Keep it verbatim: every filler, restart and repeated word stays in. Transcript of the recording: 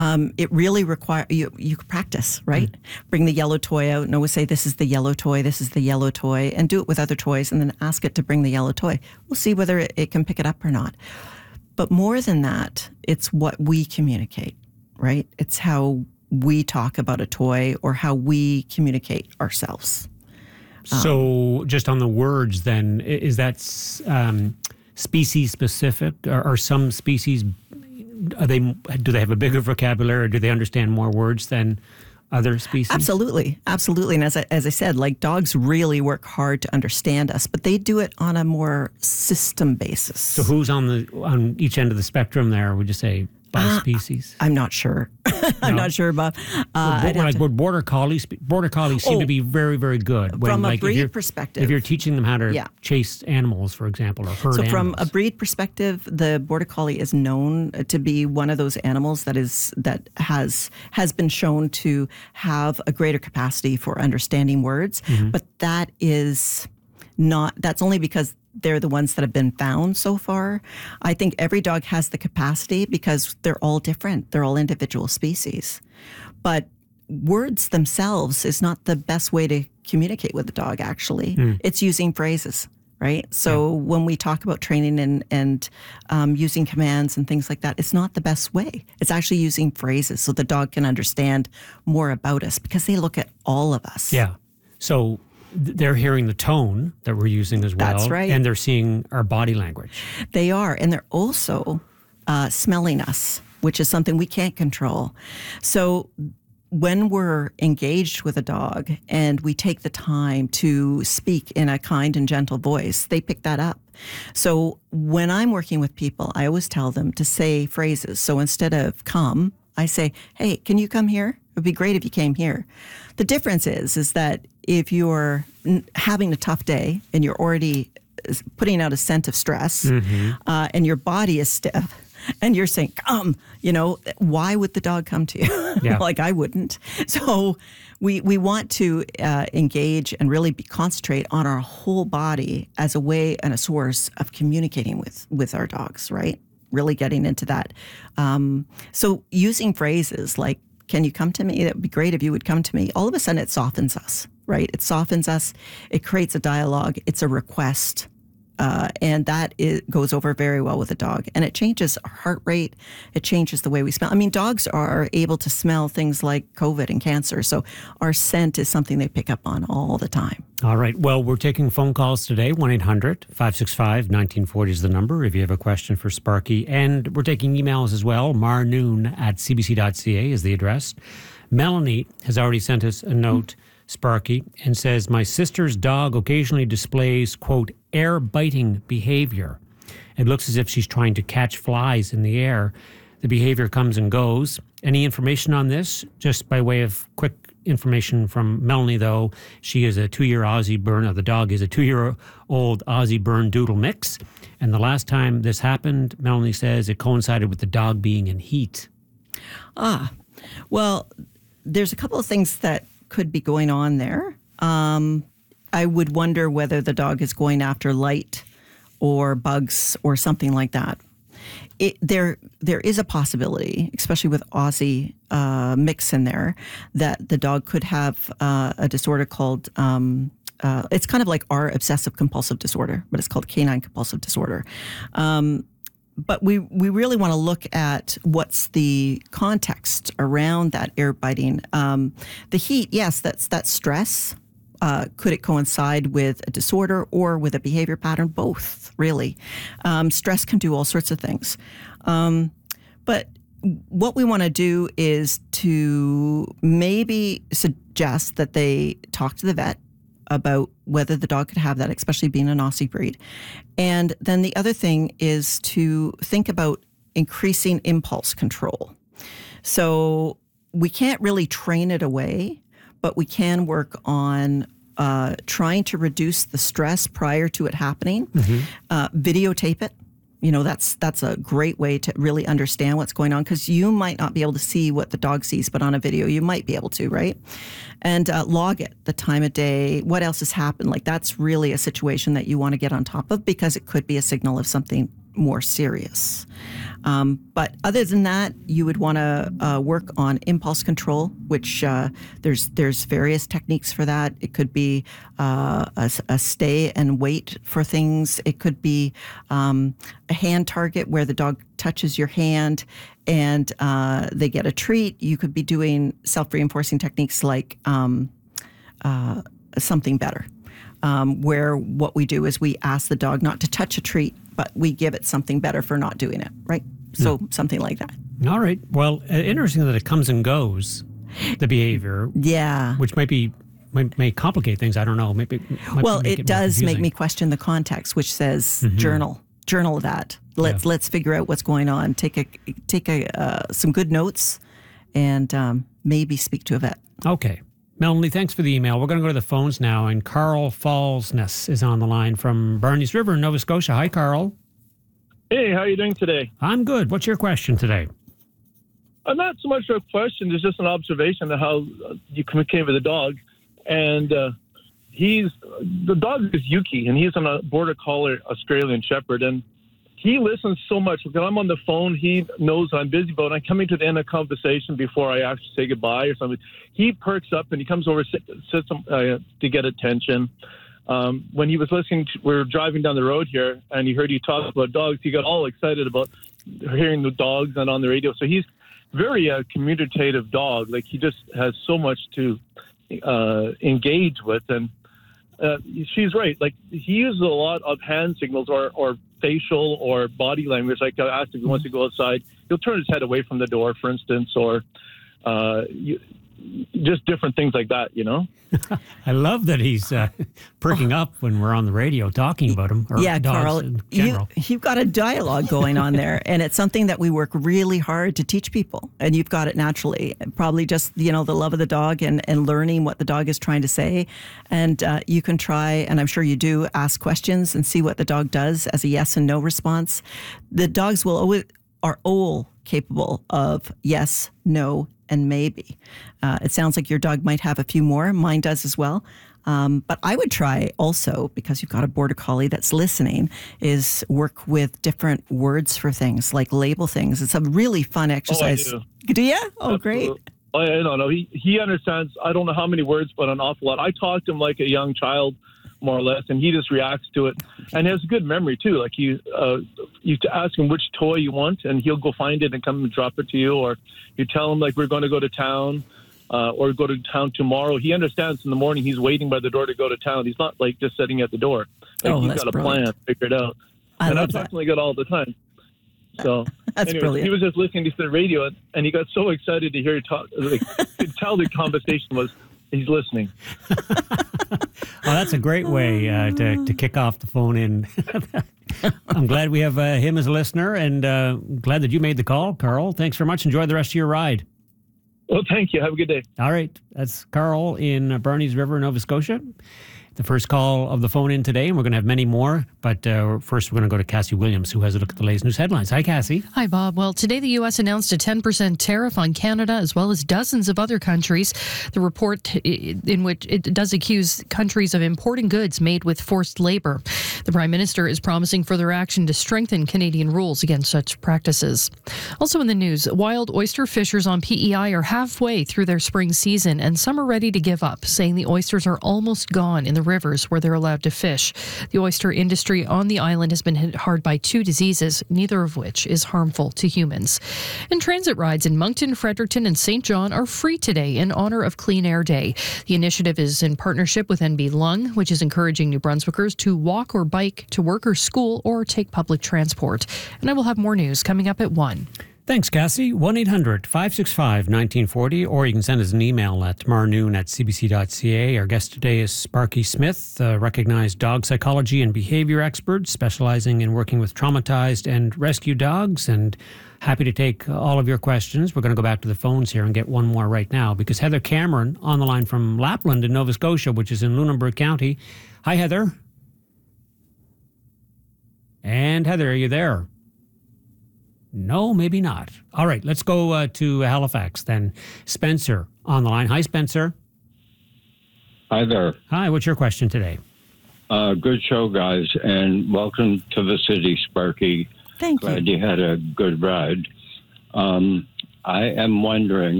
Um, it really requires, you, you practice, right? Mm. Bring the yellow toy out and always say, this is the yellow toy, this is the yellow toy, and do it with other toys, and then ask it to bring the yellow toy. We'll see whether it, it can pick it up or not. But more than that, it's what we communicate, right? It's how we talk about a toy or how we communicate ourselves. So um, just on the words then, is that um, species specific? Are, are some species, are they, do they have a bigger vocabulary, or do they understand more words than other species? Absolutely. Absolutely. And as I, as I said, like dogs really work hard to understand us, but they do it on a more system basis. So who's on the on each end of the spectrum there, would you say, by uh, species? I'm not sure. I'm no. not sure about. Uh, well, like to, border collies, border collies seem oh, to be very, very good. When, from a like, breed if you're, perspective. If you're teaching them how to yeah. chase animals, for example, or herd so animals. So from a breed perspective, the border collie is known to be one of those animals that is that has has been shown to have a greater capacity for understanding words. Mm-hmm. But that is not. That's only because they're the ones that have been found so far. I think every dog has the capacity because they're all different. They're all individual species. But words themselves is not the best way to communicate with a dog, actually. Mm. It's using phrases, right? So yeah. when we talk about training and, and um, using commands and things like that, it's not the best way. It's actually using phrases so the dog can understand more about us because they look at all of us. Yeah. So they're hearing the tone that we're using as well. That's right. And they're seeing our body language. They are. And they're also uh, smelling us, which is something we can't control. So when we're engaged with a dog and we take the time to speak in a kind and gentle voice, they pick that up. So when I'm working with people, I always tell them to say phrases. So instead of come, I say, hey, can you come here? It would be great if you came here. The difference is, is that if you're having a tough day and you're already putting out a scent of stress mm-hmm. uh, and your body is stiff and you're saying, come, you know, why would the dog come to you? Yeah. Like I wouldn't. So we, we want to uh, engage and really be, concentrate on our whole body as a way and a source of communicating with, with our dogs, right? Really getting into that. Um, so using phrases like, can you come to me? It would be great if you would come to me. All of a sudden it softens us, right? It softens us. It creates a dialogue. It's a request. Uh, and that is, goes over very well with a dog. And it changes our heart rate. It changes the way we smell. I mean, dogs are able to smell things like COVID and cancer. So our scent is something they pick up on all the time. All right. Well, we're taking phone calls today. one eight hundred five six five one nine four zero is the number if you have a question for Sparky. And we're taking emails as well. marnoon at c b c dot c a is the address. Melanie has already sent us a note, Sparky, and says, my sister's dog occasionally displays, quote, air-biting behavior. It looks as if she's trying to catch flies in the air. The behavior comes and goes. Any information on this? Just by way of quick information from Melanie, though, she is a two-year Aussie Bern, or the dog is a two-year-old Aussie Bern Doodle mix. And the last time this happened, Melanie says it coincided with the dog being in heat. Ah, well, there's a couple of things that could be going on there. Um, I would wonder whether the dog is going after light or bugs or something like that. It, there, there is a possibility, especially with Aussie uh, mix in there, that the dog could have uh, a disorder called, um, uh, it's kind of like our obsessive compulsive disorder, but it's called canine compulsive disorder. Um, but we, we really want to look at what's the context around that air biting. Um, the heat, yes, that's that's stress. Uh, could it coincide with a disorder or with a behavior pattern? Both, really. Um, stress can do all sorts of things. Um, but what we want to do is to maybe suggest that they talk to the vet about whether the dog could have that, especially being an Aussie breed. And then the other thing is to think about increasing impulse control. So we can't really train it away, but we can work on uh, trying to reduce the stress prior to it happening. Mm-hmm. Uh, videotape it. You know, that's that's a great way to really understand what's going on, because you might not be able to see what the dog sees, but on a video you might be able to, right? And uh, log it, the time of day, what else has happened. Like, that's really a situation that you want to get on top of, because it could be a signal of something more serious. Um, but other than that, you would want to uh, work on impulse control, which uh, there's there's various techniques for that. It could be uh, a, a stay and wait for things. It could be um, a hand target where the dog touches your hand and uh, they get a treat. You could be doing self-reinforcing techniques like um, uh, something better, um, where what we do is we ask the dog not to touch a treat, but we give it something better for not doing it, right? So mm. something like that. All right. Well, uh, interesting that it comes and goes, the behavior. Yeah. Which might be, might, may complicate things. I don't know. Maybe. Might well, make it, it does make me question the context, which says mm-hmm. journal, journal that. Let's yeah. let's figure out what's going on. Take a take a uh, some good notes, and um, maybe speak to a vet. Okay. Melanie, thanks for the email. We're going to go to the phones now, and Carl Fallsness is on the line from Barneys River in Nova Scotia. Hi, Carl. Hey, how are you doing today? I'm good. What's your question today? Uh, not so much a question. It's just an observation of how you communicate with a dog. And uh, he's the dog is Yuki, and he's on a Border Collie Australian Shepherd. And he listens so much. When I'm on the phone, he knows I'm busy, but when I'm coming to the end of the conversation before I actually say goodbye or something, he perks up and he comes over sit, sits uh, to get attention. Um, when he was listening, to, we were driving down the road here, and he heard you talk about dogs. He got all excited about hearing the dogs and on the radio. So he's very uh, communicative dog. Like, he just has so much to uh, engage with. And uh, she's right. Like, he uses a lot of hand signals or, or facial or body language. Like, I asked if he wants to go outside, he'll turn his head away from the door, for instance, or uh, you, just different things like that, you know? I love that he's uh, perking up when we're on the radio talking about him. Or yeah, Carl, you, you've got a dialogue going on there, and it's something that we work really hard to teach people, and you've got it naturally. Probably just, you know, the love of the dog and, and learning what the dog is trying to say. And uh, you can try, and I'm sure you do, ask questions and see what the dog does as a yes and no response. The dogs will always, are all capable of yes, no, and maybe. Uh, it sounds like your dog might have a few more. Mine does as well. Um, but I would try also, because you've got a Border Collie that's listening, is work with different words for things, like label things. It's a really fun exercise. Oh, I do. Do you? Oh, Absolutely. Great. I don't know. He, he understands, I don't know how many words, but an awful lot. I talk to him like a young child, more or less, and he just reacts to it. And he has a good memory, too. Like, you, uh, you ask him which toy you want, and he'll go find it and come and drop it to you. Or you tell him, like, we're going to go to town, uh, or go to town tomorrow. He understands in the morning he's waiting by the door to go to town. He's not, like, just sitting at the door. Like, oh, he's got a brilliant. plan figured out. I and love I that. talk to him like that all the time. So, that's anyways, brilliant. He was just listening to the radio, and he got so excited to hear you talk. Like, you could tell the conversation was, he's listening. Oh, that's a great way uh, to, to kick off the phone in. I'm glad we have uh, him as a listener, and uh, glad that you made the call, Carl. Thanks very much. Enjoy the rest of your ride. Well, thank you. Have a good day. All right. That's Carl in uh, Barneys River, Nova Scotia. The first call of the phone in today, and we're going to have many more. But uh, first, we're going to go to Cassie Williams, who has a look at the latest news headlines. Hi, Cassie. Hi, Bob. Well, today the U S announced a ten percent tariff on Canada, as well as dozens of other countries. The report, in which it does accuse countries of importing goods made with forced labor. The Prime Minister is promising further action to strengthen Canadian rules against such practices. Also in the news, wild oyster fishers on P E I are halfway through their spring season, and some are ready to give up, saying the oysters are almost gone in the rivers where they're allowed to fish. The oyster industry on the island has been hit hard by two diseases, neither of which is harmful to humans. And transit rides in Moncton, Fredericton, and Saint John are free today in honor of Clean Air Day. The initiative is in partnership with N B Lung, which is encouraging New Brunswickers to walk or bike to work or school or take public transport. And I will have more news coming up at one. Thanks, Cassie. one eight hundred five six five one nine four zero, or you can send us an email at tomorrow at c b c dot c a. Our guest today is Sparky Smith, a recognized dog psychology and behavior expert specializing in working with traumatized and rescue dogs, and happy to take all of your questions. We're going to go back to the phones here and get one more right now, because Heather Cameron on the line from Lapland in Nova Scotia, which is in Lunenburg County. Hi, Heather. And Heather, are you there? No, maybe not. All right, let's go uh, to Halifax then. Spencer on the line. Hi, Spencer. Hi there. Hi, what's your question today? Uh, good show, guys, and welcome to the city, Sparky. Thank Glad you. you had a good ride. Um, I am wondering